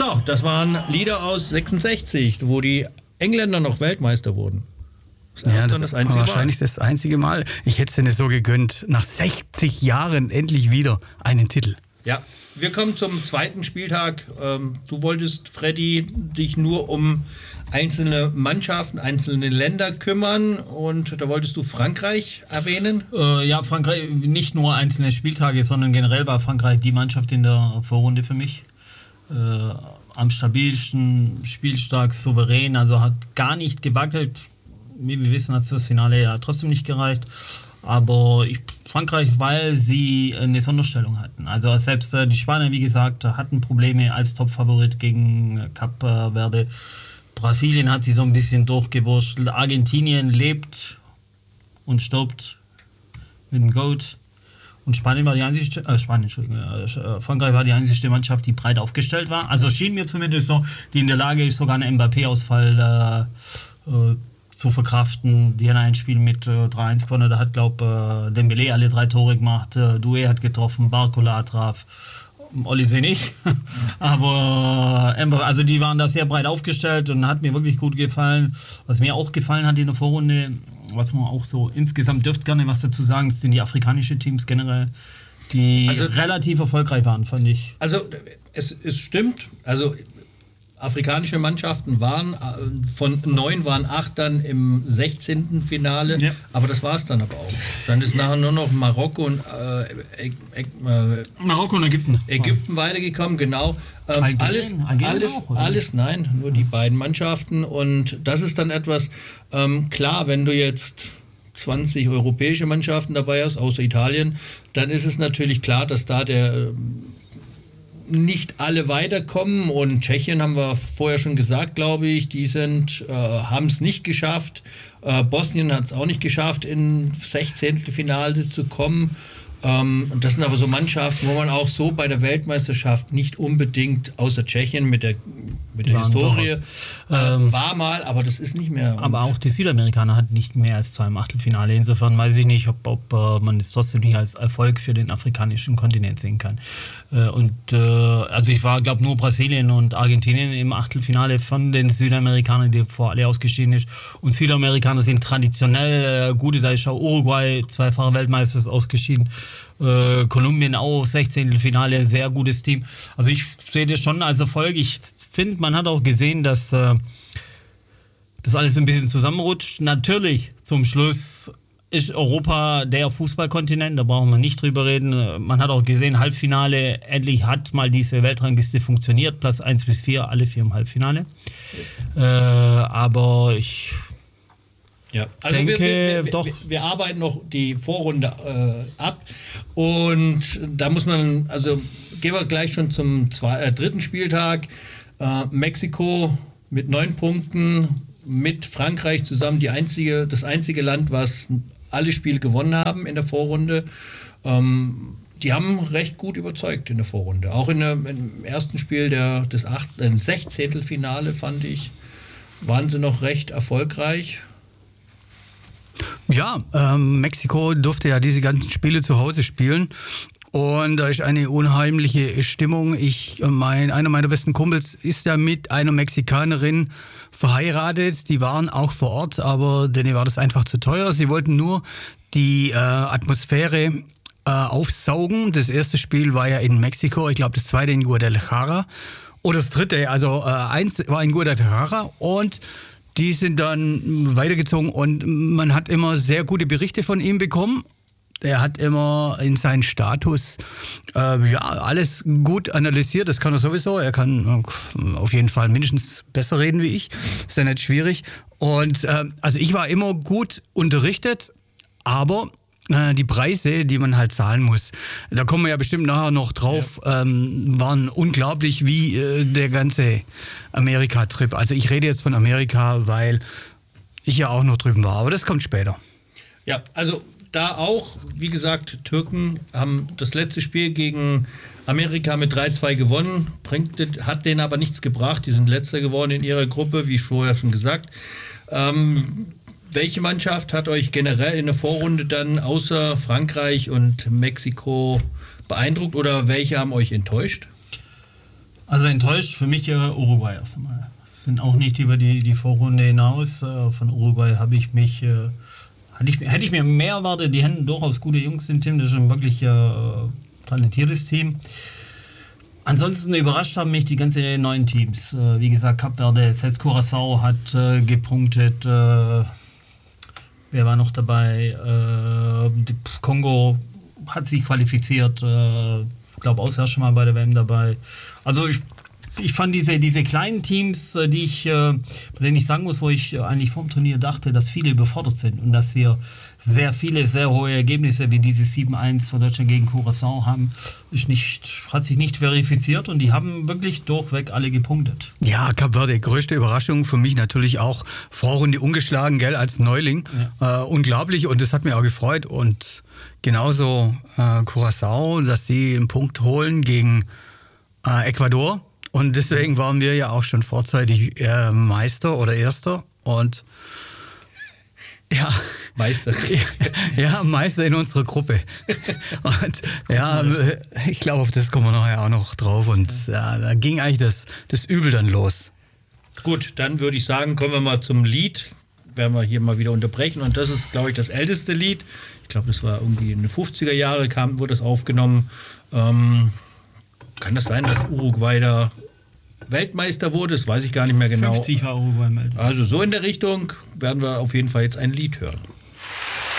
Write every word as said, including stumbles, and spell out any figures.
Genau, das waren Lieder aus sechsundsechzig, wo die Engländer noch Weltmeister wurden. Das ja, das, das ist wahrscheinlich Mal. das einzige Mal. Ich hätte es dir so gegönnt, nach sechzig Jahren endlich wieder einen Titel. Ja, wir kommen zum zweiten Spieltag. Du wolltest, Freddy, dich nur um einzelne Mannschaften, einzelne Länder kümmern und da wolltest du Frankreich erwähnen? Äh, ja, Frankreich, nicht nur einzelne Spieltage, sondern generell war Frankreich die Mannschaft in der Vorrunde für mich. Äh, am stabilsten, spielstark, souverän, also hat gar nicht gewackelt. Wie wir wissen, hat es das Finale ja trotzdem nicht gereicht. Aber ich, Frankreich, weil sie eine Sonderstellung hatten. Also selbst äh, die Spanier, wie gesagt, hatten Probleme als Topfavorit gegen Kap Verde. Brasilien hat sie so ein bisschen durchgewurschtelt. Argentinien lebt und stirbt mit dem Goat. Und Spanien war die einzige, äh, Spanien, Entschuldigung, äh, Frankreich war die einzige Mannschaft, die breit aufgestellt war. Also schien mir zumindest so, die in der Lage ist, sogar einen Mbappé-Ausfall äh, äh, zu verkraften. Die haben ein Spiel mit äh, drei eins gewonnen. Da hat, glaube ich, äh, Dembélé alle drei Tore gemacht. Äh, Doué hat getroffen, Barcola traf. Olise nicht. Aber äh, also die waren da sehr breit aufgestellt und hat mir wirklich gut gefallen. Was mir auch gefallen hat in der Vorrunde, was man auch so insgesamt dürft gerne was dazu sagen, sind die afrikanischen Teams generell, die also, relativ erfolgreich waren, fand ich. Also es, es stimmt, also afrikanische Mannschaften waren, von neun waren acht dann im sechzehnten Finale, ja. Aber das war es dann aber auch. Dann ist nachher nur noch Marokko und äh, äh, äh, Marokko und Ägypten. Ägypten weitergekommen, genau. Ähm, Algerien, alles, Algerien alles, auch, oder? alles, nein, nur die beiden Mannschaften und das ist dann etwas, ähm, klar, wenn du jetzt zwanzig europäische Mannschaften dabei hast, außer Italien, dann ist es natürlich klar, dass da der nicht alle weiterkommen und Tschechien haben wir vorher schon gesagt, glaube ich, die sind äh, haben es nicht geschafft. Äh, Bosnien hat es auch nicht geschafft, in Sechzehntelfinale zu kommen. Ähm, und das sind aber so Mannschaften, wo man auch so bei der Weltmeisterschaft nicht unbedingt, außer Tschechien mit der, mit der Historie, äh, ähm, war mal, aber das ist nicht mehr. Aber auch die Südamerikaner hatten nicht mehr als zwei im Achtelfinale. Insofern weiß ich nicht, ob, ob uh, man es trotzdem nicht als Erfolg für den afrikanischen Kontinent sehen kann. Äh, und äh, also ich war, glaube nur Brasilien und Argentinien im Achtelfinale von den Südamerikanern, die vor alle ausgeschieden ist. Und Südamerikaner sind traditionell äh, gute, da ist auch Uruguay, zweifacher Weltmeister, ausgeschieden. Äh, Kolumbien auch, Sechzehntelfinale, sehr gutes Team. Also ich sehe das schon als Erfolg. Ich finde, man hat auch gesehen, dass äh, das alles ein bisschen zusammenrutscht. Natürlich, zum Schluss ist Europa der Fußballkontinent, da brauchen wir nicht drüber reden. Man hat auch gesehen, Halbfinale, endlich hat mal diese Weltrangliste funktioniert. Platz eins bis vier, alle vier im Halbfinale. Äh, aber ich... Ja, also denke, wir, wir, doch. Wir, wir arbeiten noch die Vorrunde äh, ab und da muss man, also gehen wir gleich schon zum zwei, äh, dritten Spieltag. Äh, Mexiko mit neun Punkten, mit Frankreich zusammen die einzige, das einzige Land, was alle Spiele gewonnen haben in der Vorrunde. Ähm, die haben recht gut überzeugt in der Vorrunde. Auch in der, im ersten Spiel der, des acht, äh, Sechzehntelfinale fand ich, waren sie noch recht erfolgreich. Ja, ähm, Mexiko durfte ja diese ganzen Spiele zu Hause spielen und da ist eine unheimliche Stimmung. Ich, mein, einer meiner besten Kumpels ist ja mit einer Mexikanerin verheiratet. Die waren auch vor Ort, aber denen war das einfach zu teuer. Sie wollten nur die äh, Atmosphäre äh, aufsaugen. Das erste Spiel war ja in Mexiko, ich glaube das zweite in Guadalajara oder das dritte, also äh, eins war in Guadalajara und die sind dann weitergezogen und man hat immer sehr gute Berichte von ihm bekommen. Er hat immer in seinen Status äh, ja, alles gut analysiert, das kann er sowieso. Er kann äh, auf jeden Fall mindestens besser reden wie ich, ist ja nicht schwierig. Und äh, also ich war immer gut unterrichtet, aber äh, die Preise, die man halt zahlen muss, da kommen wir ja bestimmt nachher noch drauf, ja. ähm, waren unglaublich wie äh, der ganze Amerika-Trip. Also ich rede jetzt von Amerika, weil ich ja auch noch drüben war, aber das kommt später. Ja, also da auch, wie gesagt, Türken haben das letzte Spiel gegen Amerika mit drei zwei gewonnen, bringt, hat denen aber nichts gebracht. Die sind letzter geworden in ihrer Gruppe, wie vorher schon gesagt. Ähm, welche Mannschaft hat euch generell in der Vorrunde dann außer Frankreich und Mexiko beeindruckt oder welche haben euch enttäuscht? Also enttäuscht für mich äh, Uruguay erst einmal. Sind auch nicht über die, die Vorrunde hinaus. Äh, von Uruguay habe ich mich, äh, hatte ich, hätte ich mir mehr erwartet. Die hätten durchaus gute Jungs im Team. Das ist ein wirklich äh, talentiertes Team. Ansonsten überrascht haben mich die ganzen neuen Teams. Äh, wie gesagt, Kap Verde, selbst Curaçao hat äh, gepunktet. Äh, wer war noch dabei? Äh, Kongo hat sich qualifiziert. Äh, ich glaube, Auswärts schon mal bei der W M dabei. Also ich, ich fand diese, diese kleinen Teams, die ich, äh, bei denen ich sagen muss, wo ich eigentlich vor dem Turnier dachte, dass viele überfordert sind und dass wir sehr viele, sehr hohe Ergebnisse wie dieses sieben eins von Deutschland gegen Curaçao haben, ist nicht, hat sich nicht verifiziert und die haben wirklich durchweg alle gepunktet. Ja, Kap Verde, größte Überraschung für mich natürlich auch, Vorrunde ungeschlagen, gell, als Neuling. Ja. Äh, unglaublich und das hat mich auch gefreut und genauso äh, Curaçao, dass sie einen Punkt holen gegen äh, Ecuador und deswegen waren wir ja auch schon vorzeitig äh, Meister oder Erster und ja, Meister. Ja, Meister in unserer Gruppe. Und ja, ich glaube, auf das kommen wir nachher auch noch drauf. Und ja, da ging eigentlich das, das Übel dann los. Gut, dann würde ich sagen, kommen wir mal zum Lied. Werden wir hier mal wieder unterbrechen. Und das ist, glaube ich, das älteste Lied. Ich glaube, das war irgendwie in den fünfziger Jahren, kam, wurde das aufgenommen. Ähm, kann das sein, dass Uruguay da Weltmeister wurde? Das weiß ich gar nicht mehr genau. fünfzig war Uruguay Weltmeister. Also so in der Richtung werden wir auf jeden Fall jetzt ein Lied hören.